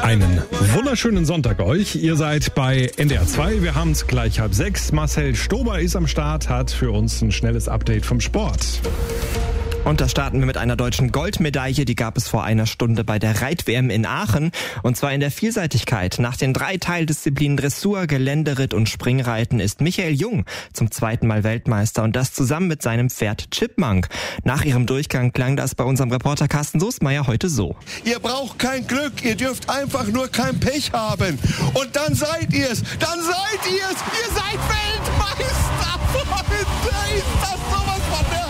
Einen wunderschönen Sonntag euch. Ihr seid bei NDR 2. Wir haben es gleich 5:30. Marcel Stober ist am Start, hat für uns ein schnelles Update vom Sport. Und da starten wir mit einer deutschen Goldmedaille. Die gab es vor einer Stunde bei der Reit-WM in Aachen. Und zwar in der Vielseitigkeit. Nach den 3 Teildisziplinen Dressur, Geländeritt und Springreiten ist Michael Jung zum 2. Mal Weltmeister. Und das zusammen mit seinem Pferd Chipmunk. Nach ihrem Durchgang klang das bei unserem Reporter Carsten Soestmeier heute so. Ihr braucht kein Glück, ihr dürft einfach nur kein Pech haben. Und dann seid ihr's. Dann seid ihr's. Ihr seid Weltmeister. Ist das sowas von der...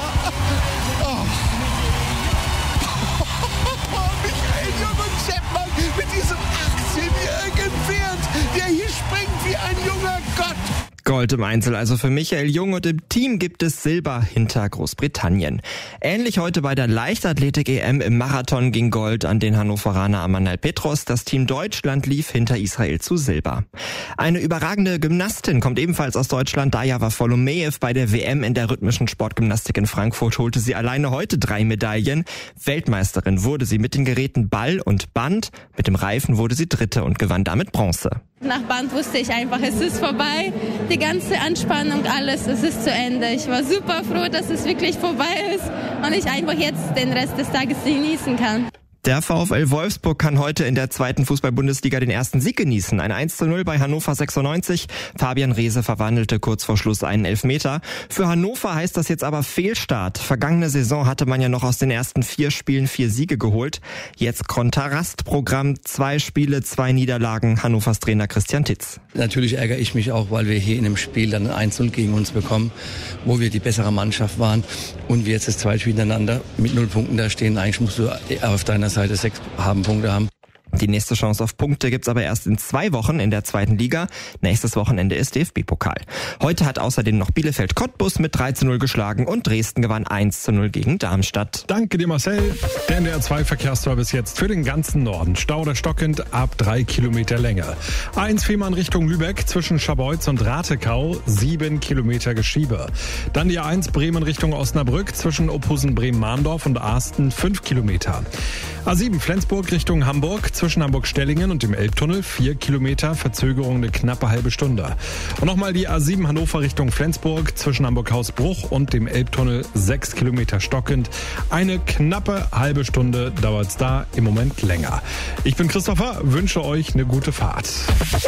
Michael Jung und Chipmunk mit diesem 18-jährigen Pferd, der hier springt wie ein junger Gott. Gold im Einzel also für Michael Jung und im Team gibt es Silber hinter Großbritannien. Ähnlich heute bei der Leichtathletik-EM im Marathon ging Gold an den Hannoveraner Amanal Petros. Das Team Deutschland lief hinter Israel zu Silber. Eine überragende Gymnastin kommt ebenfalls aus Deutschland. Daja Wafolomejew bei der WM in der rhythmischen Sportgymnastik in Frankfurt holte sie alleine heute 3 Medaillen. Weltmeisterin wurde sie mit den Geräten Ball und Band. Mit dem Reifen wurde sie Dritte und gewann damit Bronze. Nach Band wusste ich einfach, es ist vorbei. Die ganze Anspannung, alles, es ist zu Ende. Ich war super froh, dass es wirklich vorbei ist und ich einfach jetzt den Rest des Tages genießen kann. Der VfL Wolfsburg kann heute in der 2. Fußball-Bundesliga den ersten Sieg genießen. Ein 1:0 bei Hannover 96. Fabian Reese verwandelte kurz vor Schluss einen Elfmeter. Für Hannover heißt das jetzt aber Fehlstart. Vergangene Saison hatte man ja noch aus den ersten 4 Spielen 4 Siege geholt. Jetzt Kontrastprogramm, 2 Spiele, 2 Niederlagen. Hannovers Trainer Christian Titz. Natürlich ärgere ich mich auch, weil wir hier in einem Spiel dann ein 1:0 gegen uns bekommen, wo wir die bessere Mannschaft waren und wir jetzt das 2 Spiel hintereinander mit 0 Punkten da stehen. Eigentlich musst du auf deiner Seite 6 Punkte haben. Die nächste Chance auf Punkte gibt's aber erst in 2 Wochen in der 2. Liga. Nächstes Wochenende ist DFB-Pokal. Heute hat außerdem noch Bielefeld Cottbus mit 3:0 geschlagen und Dresden gewann 1:0 gegen Darmstadt. Danke dir, Marcel. Der NDR 2 Verkehrsservice jetzt für den ganzen Norden. Stau oder stockend ab 3 Kilometer Länge. A1 Fehmarn Richtung Lübeck zwischen Scharbeutz und Rathekau 7 Kilometer Geschiebe. Dann die A1 Bremen Richtung Osnabrück zwischen Ophusen Bremen-Mahndorf und Arsten 5 Kilometer. A7 Flensburg Richtung Hamburg zwischen Hamburg-Stellingen und dem Elbtunnel 4 Kilometer, Verzögerung eine knappe halbe Stunde. Und nochmal die A7 Hannover Richtung Flensburg zwischen Hamburg-Hausbruch und dem Elbtunnel 6 Kilometer stockend. Eine knappe halbe Stunde dauert's da, im Moment länger. Ich bin Christopher, wünsche euch eine gute Fahrt.